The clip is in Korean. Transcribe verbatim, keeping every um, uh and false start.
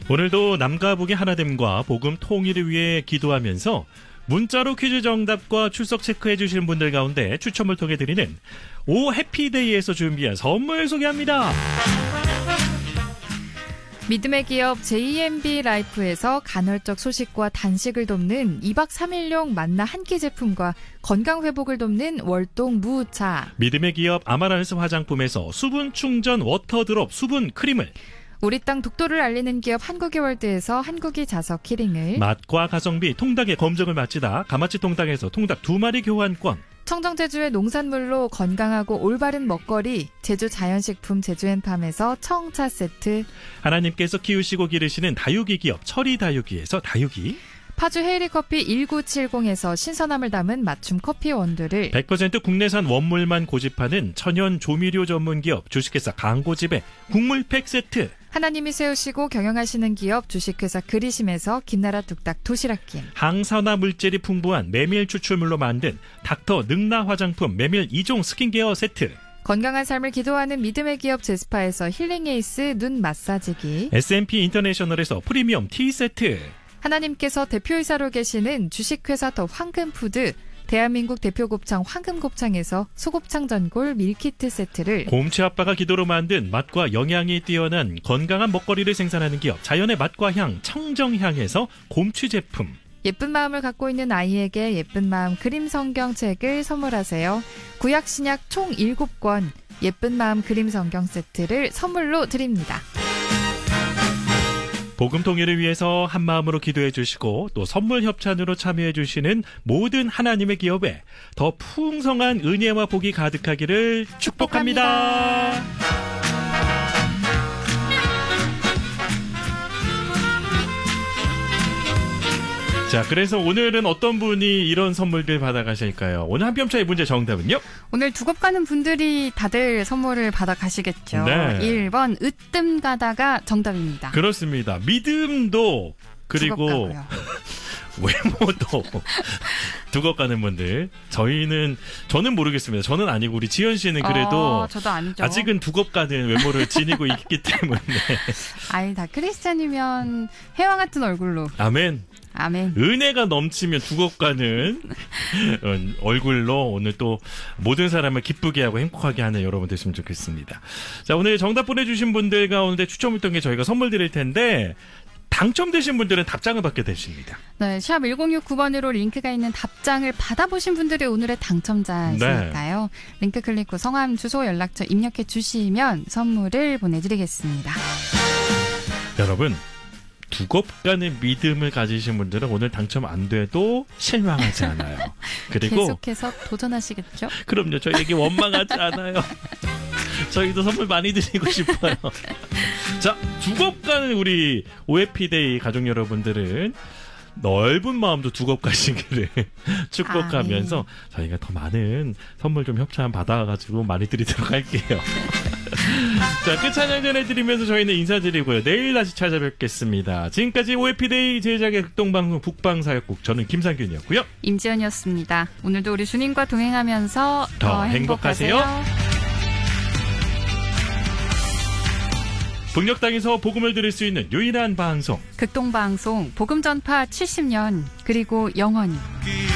오늘도 남과 북의 하나됨과 복음 통일을 위해 기도하면서 문자로 퀴즈 정답과 출석 체크해 주시는 분들 가운데 추첨을 통해 드리는 오 해피데이에서 준비한 선물 소개합니다. 믿음의 기업 제이엠비 라이프에서 간헐적 소식과 단식을 돕는 이박 삼일용 만나 한 끼 제품과 건강회복을 돕는 월동 무차, 믿음의 기업 아마란스 화장품에서 수분 충전 워터드롭 수분 크림을, 우리 땅 독도를 알리는 기업 한국의 월드에서 한국이 자석 키링을, 맛과 가성비 통닭의 검증을 마치다 가마치 통닭에서 통닭 두 마리 교환권, 청정제주의 농산물로 건강하고 올바른 먹거리 제주 자연식품 제주앤팜에서 청차 세트, 하나님께서 키우시고 기르시는 다육이 기업 철이 다육이에서 다육이, 파주 헤이리커피 천구백칠십에서 신선함을 담은 맞춤 커피 원두를, 백 퍼센트 국내산 원물만 고집하는 천연 조미료 전문 기업 주식회사 강고집의 국물팩 세트, 하나님이 세우시고 경영하시는 기업 주식회사 그리심에서 김나라 뚝딱 도시락김, 항산화 물질이 풍부한 메밀 추출물로 만든 닥터 능나 화장품 메밀 이 종 스킨케어 세트, 건강한 삶을 기도하는 믿음의 기업 제스파에서 힐링에이스 눈 마사지기, 에스엠피 인터내셔널에서 프리미엄 티 세트, 하나님께서 대표이사로 계시는 주식회사 더 황금푸드 대한민국 대표 곱창 황금곱창에서 소곱창 전골 밀키트 세트를, 곰치 아빠가 기도로 만든 맛과 영양이 뛰어난 건강한 먹거리를 생산하는 기업 자연의 맛과 향 청정향에서 곰취 제품, 예쁜 마음을 갖고 있는 아이에게 예쁜 마음 그림 성경책을 선물하세요. 구약 신약 총 일곱 권 예쁜 마음 그림 성경 세트를 선물로 드립니다. 복음 통일을 위해서 한 마음으로 기도해 주시고 또 선물 협찬으로 참여해 주시는 모든 하나님의 기업에 더 풍성한 은혜와 복이 가득하기를 축복합니다. 축복합니다. 자, 그래서 오늘은 어떤 분이 이런 선물들 받아가실까요? 오늘 한 뼘차의 문제 정답은요? 오늘 두 겁 가는 분들이 다들 선물을 받아가시겠죠. 네. 일 번 으뜸 가다가 정답입니다. 그렇습니다. 믿음도 그리고 외모도 두 겁 가는 분들. 저희는 저는 모르겠습니다. 저는 아니고 우리 지연 씨는 그래도 어, 저도 아니죠. 아직은 두 겁 가는 외모를 지니고 있기 때문에. 아이, 다 크리스찬이면 해와 같은 얼굴로. 아멘. 아멘. 은혜가 넘치면 두 겁 가는 얼굴로 오늘 또 모든 사람을 기쁘게 하고 행복하게 하는 여러분 되시면 좋겠습니다. 자, 오늘 정답 보내주신 분들 가운데 추첨을 통해 저희가 선물 드릴 텐데 당첨되신 분들은 답장을 받게 되십니다. 네, 샵 일공육구 번으로 링크가 있는 답장을 받아보신 분들이 오늘의 당첨자이시니까요. 네. 링크 클릭 후 성함, 주소, 연락처 입력해 주시면 선물을 보내드리겠습니다. 여러분, 두 겁 가는 믿음을 가지신 분들은 오늘 당첨 안 돼도 실망하지 않아요. 그리고 계속해서 도전하시겠죠? 그럼요. 저희에게 원망하지 않아요. 저희도 선물 많이 드리고 싶어요. 자, 두 겁 가는 우리 오해피데이 가족 여러분들은 넓은 마음도 두 겁 가시기를 축복하면서 아, 네. 저희가 더 많은 선물 좀 협찬 받아가지고 많이 드리도록 할게요. 자, 끝 찬양 전해드리면서 저희는 인사드리고요. 내일 다시 찾아뵙겠습니다. 지금까지 오해피데이 제작의 극동방송 북방사역국 저는 김상균이었고요. 임지연이었습니다. 오늘도 우리 주님과 동행하면서 더, 더 행복하세요. 행복하세요. 북녘 땅에서 복음을 들을 수 있는 유일한 방송 극동방송 복음 전파 칠십 년 그리고 영원히.